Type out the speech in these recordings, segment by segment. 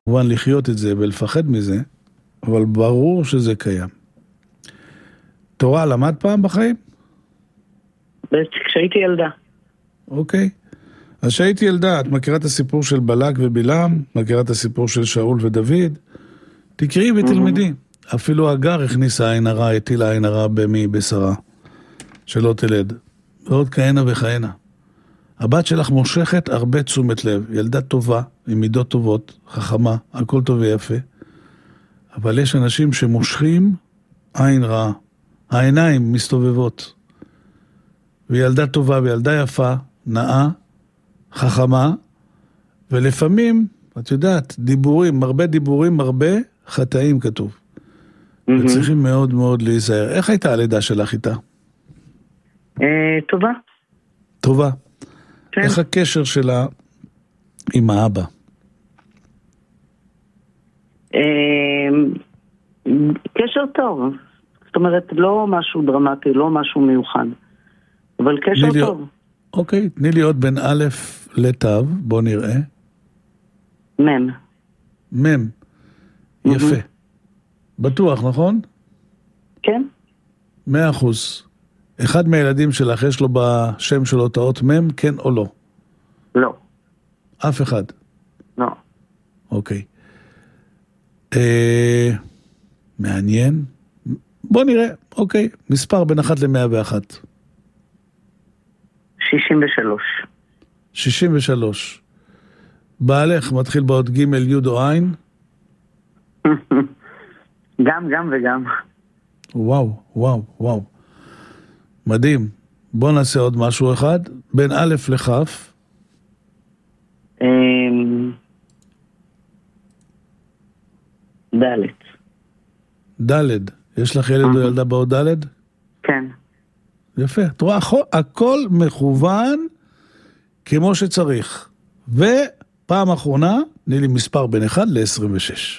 כמובן לחיות את זה ולפחד מזה, אבל ברור שזה קיים. תורה למד פעם בחיים? כשהייתי ילדה. אוקיי. אז כשהייתי ילדה, את מכירה את הסיפור של בלק ובלעם? מכירה את הסיפור של שאול ודוד? תקראי ותלמדי. אפילו הגר הכניסה עין הרע, הטילה עין הרע במי בשרה, שלא תלד. ועוד כהנה וכהנה. הבת שלך מושכת הרבה תשומת לב, ילדה טובה, עם מידות טובות, חכמה, הכל טוב ויפה. אבל יש אנשים שמושכים עין רעה. העיניים מסתובבות. וילדה טובה וילדה יפה, נאה, חכמה, ולפעמים, את יודעת, דיבורים, הרבה חטאים כתוב. וצריכים מאוד מאוד להיזהר. איך הייתה הלידה שלך איתה? טובה. טובה. כן. איך הקשר שלה עם האבא? קשר טוב. זאת אומרת, לא משהו דרמטי, לא משהו מיוחד. אבל קשר טוב. אוקיי, תני לי עוד בין א' לתו, בוא נראה. מם. מם. יפה. בטוח, נכון? כן. 100%. אחד מהילדים שלך יש לו בשם שלו את האות מם, כן או לא? לא. אף אחד? לא. אוקיי. מעניין. בוא נראה, אוקיי. מספר בין 1 ל-101. 63. 63. בעלך מתחיל באות ג' י' או עין? גם וגם. וואו. מדהים. בוא נעשה עוד משהו אחד. בין א' לכ'. ד'. יש לך ילד או ילדה באות ד'? כן. יפה. את רואה, הכל מכוון כמו שצריך. ופעם אחרונה, תני לי מספר בין 1 ל-26.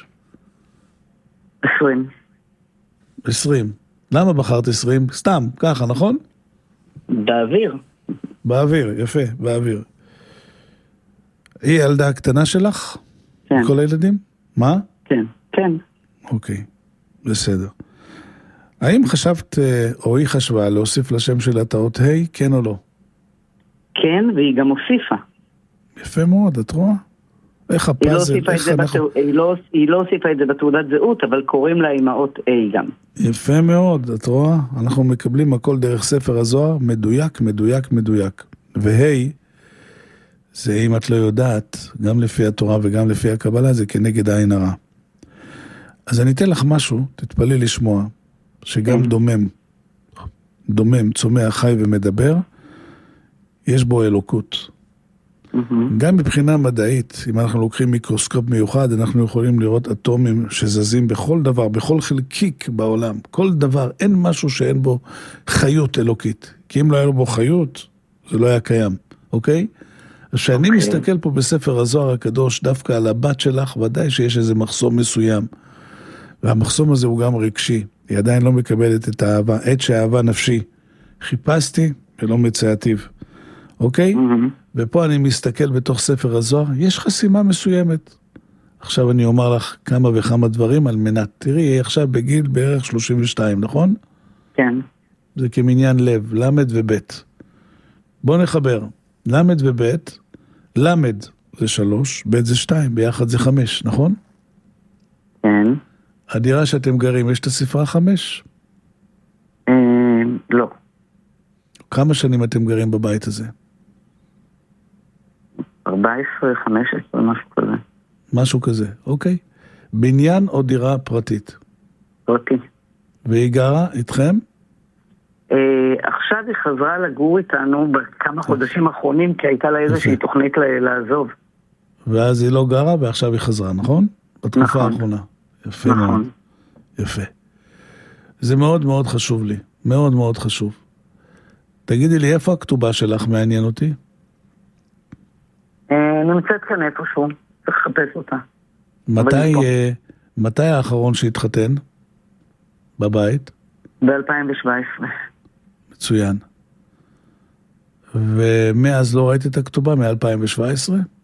20. 20. למה בחרת 20? סתם, ככה, נכון? באוויר. באוויר, יפה, באוויר. היא הילדה הקטנה שלך? כן. כל הילדים? מה? כן. אוקיי, בסדר. האם חשבת, או היא חשבה, להוסיף לשם שלה את האות ה', כן או לא? כן, והיא גם הוסיפה. יפה מאוד, את רואה? איך הפאזל, היא לא הוסיפה את זה בתעודת זהות, אבל קוראים לה עם האות A גם. יפה מאוד, את רואה? אנחנו מקבלים הכל דרך ספר הזוהר, מדויק. והי, זה אם את לא יודעת, גם לפי התורה וגם לפי הקבלה, זה כנגד העין הרע. אז אני אתן לך משהו, תתפלא לשמוע, שגם דומם, צומח, חי ומדבר, יש בו אלוקות. גם מבחינה מדעית, אם אנחנו לוקחים מיקרוסקופ מיוחד, אנחנו יכולים לראות אטומים שזזים בכל דבר, בכל חלקיק בעולם. כל דבר, אין משהו שאין בו חיות אלוקית. כי אם לא היה לו בו חיות, זה לא היה קיים, אוקיי? אז כשאני מסתכל פה בספר הזוהר הקדוש, דווקא על הבת שלך, ודאי שיש איזה מחסום מסוים. והמחסום הזה הוא גם רגשי. היא עדיין לא מקבלת את האהבה, עת שהאהבה נפשי. חיפשתי ולא מצאתיו. אוקיי? ופה אני מסתכל בתוך ספר הזוהר, יש חסימה מסוימת. עכשיו אני אומר לך כמה וכמה דברים על מנת, תראי, היא עכשיו בגיל בערך 32, נכון? כן. זה כמניין לב, למד ובית. בוא נחבר, למד ובית, למד זה 3, בית זה 2, ביחד זה 5, נכון? כן. הדירה שאתם גרים, יש את הספרה 5? לא. כמה שנים אתם גרים בבית הזה? 14, 15, משהו כזה. משהו כזה, אוקיי. בניין או דירה פרטית? פרטי. והיא גרה איתכם? עכשיו היא חזרה לגור איתנו בכמה חודשים האחרונים, כי הייתה לה איזושהי תוכנית לעזוב. ואז היא לא גרה ועכשיו היא חזרה, נכון? בתקופה האחרונה. יפה מאוד. יפה. זה מאוד מאוד חשוב לי. מאוד מאוד חשוב. תגידי לי, איפה הכתובה שלך מעניין אותי? נמצאת כאן איפשהו, צריך לחפש אותה. מתי האחרון שהתחתן? בבית? ב-2017. מצוין. ומאז לא ראית את הכתובה מ-2017?